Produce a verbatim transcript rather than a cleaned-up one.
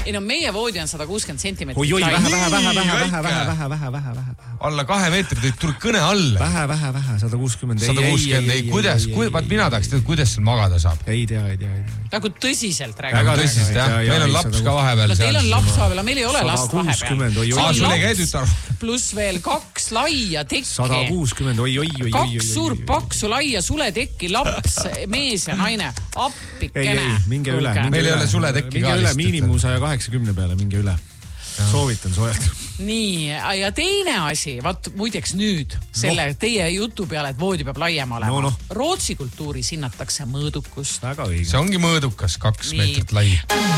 Ei no meie voodi on sada kuuskümmend sentimeetrit. Oi, oi, lai. vähe, vähe, vähe, vähe, vähe, vähe, vähe, vähe, vähe, vähe. Alla kahe meetrit, tuleb kõne alla. Vähe, vähe, vähe, sada kuuskümmend. sada kuuskümmend, ei, kuidas, vaat mina tahaks teada, kuidas seal magada saab. Ei tea, ei tea, ei tea. Nagu tõsiselt räägime. Väga tõsiselt, jah. Meil on laps ka vahepeal. No teil on laps vahepeal, meil ei ole last vahepeal. Aa, sul ei käi tütar. Pluss veel kaks laia tekki. sada kuuskümmend, oi, oi, oi, oi. Kaks suurt paksu laia suletekki, laps, mees ja naine. Appikene. Ei, ei, minge üle. Meil ei ole suletekki ka. Minge üle miinimum saja kaheksakümne peale, minge üle. Soovitan soojalt. Nii, ja teine asi, vaat muideks nüüd, selle no. teie jutu peale, et voodi peab laiem olema. No, no. Rootsi kultuuris hinnatakse mõõdukust. Väga õige. See ongi mõõdukas, kaks Nii. meetrit lai.